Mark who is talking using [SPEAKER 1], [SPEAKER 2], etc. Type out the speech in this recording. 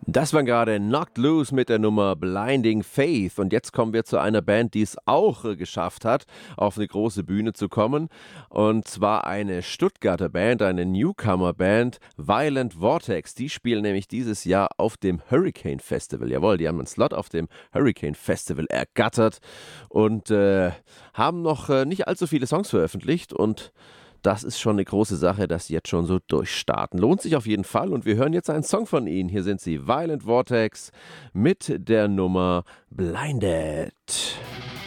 [SPEAKER 1] Das war gerade Knocked Loose mit der Nummer Blinding Faith. Und jetzt kommen wir zu einer Band, die es auch geschafft hat, auf eine große Bühne zu kommen. Und zwar eine Stuttgarter Band, eine Newcomer-Band, Violent Vortex. Die spielen nämlich dieses Jahr auf dem Hurricane Festival. Jawohl, die haben einen Slot auf dem Hurricane Festival ergattert und haben noch nicht allzu viele Songs veröffentlicht. Und das ist schon eine große Sache, dass sie jetzt schon so durchstarten. Lohnt sich auf jeden Fall und wir hören jetzt einen Song von ihnen. Hier sind sie, Violent Vortex mit der Nummer Blinded.